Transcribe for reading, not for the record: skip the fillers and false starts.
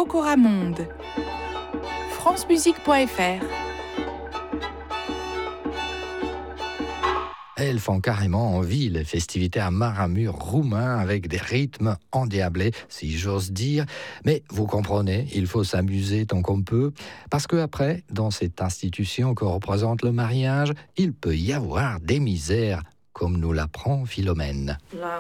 Ocoramonde. francemusique.fr. Elles font carrément envie, les festivités à Maramur roumain avec des rythmes endiablés, si j'ose dire. Mais vous comprenez, il faut s'amuser tant qu'on peut, parce qu'après, dans cette institution que représente le mariage, il peut y avoir des misères, comme nous l'apprend Philomène. La